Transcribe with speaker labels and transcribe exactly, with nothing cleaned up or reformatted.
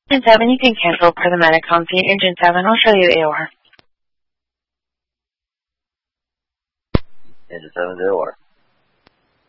Speaker 1: Engine seven, you can cancel for the Medicom seat. Engine seven, I'll show you A O R.
Speaker 2: Engine seven, A O R.